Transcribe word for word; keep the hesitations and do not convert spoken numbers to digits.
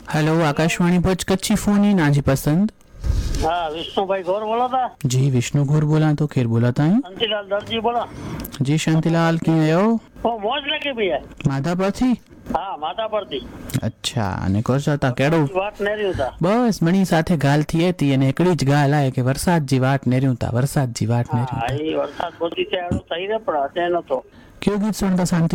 Hello Akashvani भोज कच्ची phone ही ना जी पसंद। हाँ विष्णु भाई गौर बोला था। जी विष्णु घोर बोला तो खैर बोला था ही। शांतिलाल दर्जी बोला। जी शांतिलाल की आयो वो मौज लगे भैया। माधा पर थी। हाँ माता परती। अच्छा અને કોસો તા કેડો વાત નેર્યું તા બસ મણી સાથે ગાલ થી હતી અને એકડી જ ગાલ આય કે વરસાદ જી વાટ નેર્યું તા વરસાદ જી વાટ નેર્યું હા તા એ વરસાદ પોતી છે આડું થઈ રે પણ હતે નતો કેવું ગીત સુણતા શાંતિ